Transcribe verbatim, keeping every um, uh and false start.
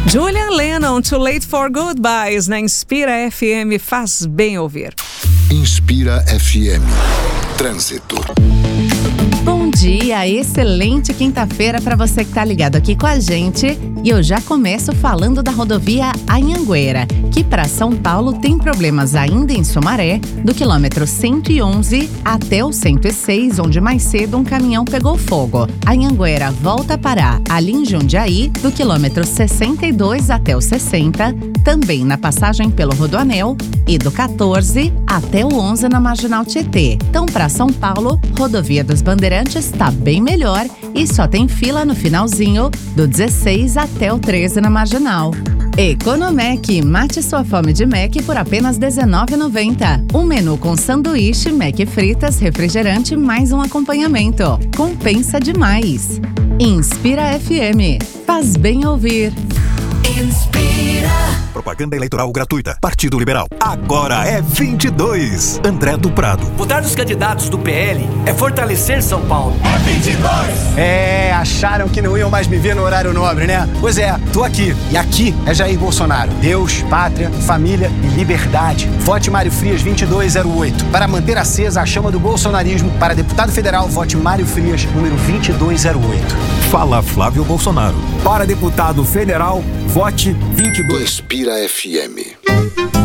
Julian Lennon, Too Late for Goodbyes, na Inspira F M, faz bem ouvir. Inspira F M. Trânsito. Bom dia, excelente quinta-feira para você que tá ligado aqui com a gente. E eu já começo falando da rodovia Anhanguera, que para São Paulo tem problemas ainda em Sumaré, do quilômetro cento e onze até o cento e seis, onde mais cedo um caminhão pegou fogo. Anhanguera volta a parar ali em Jundiaí, do quilômetro sessenta e dois até o sessenta, também na passagem pelo Rodoanel, e do quatorze até o onze na Marginal Tietê. Então, para São Paulo, rodovia dos Bandeirantes está bem melhor e só tem fila no finalzinho, do dezesseis até o treze na Marginal. Economec, mate sua fome de Mac por apenas dezenove reais e noventa centavos. Um menu com sanduíche, Mac fritas, refrigerante mais um acompanhamento. Compensa demais. Inspira F M. Faz bem ouvir. Inspira. Propaganda eleitoral gratuita. Partido Liberal. Agora é vinte e dois. André do Prado. Votar nos candidatos do P L é fortalecer São Paulo. É vinte e dois! É, acharam que não iam mais me ver no horário nobre, né? Pois é, tô aqui. E aqui é Jair Bolsonaro. Deus, pátria, família e liberdade. Vote Mário Frias vinte e dois zero oito. Para manter acesa a chama do bolsonarismo, para deputado federal, vote Mário Frias, número vinte e dois zero oito. Fala Flávio Bolsonaro. Para deputado federal, vote vinte e dois. Inspira F M.